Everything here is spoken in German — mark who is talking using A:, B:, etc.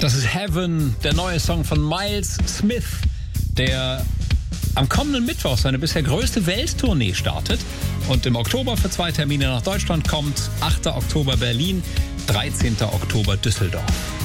A: Das ist Heaven, der neue Song von Miles Smith, der am kommenden Mittwoch seine bisher größte Welttournee startet und im Oktober für 2 Termine nach Deutschland kommt. 8. Oktober Berlin, 13. Oktober Düsseldorf.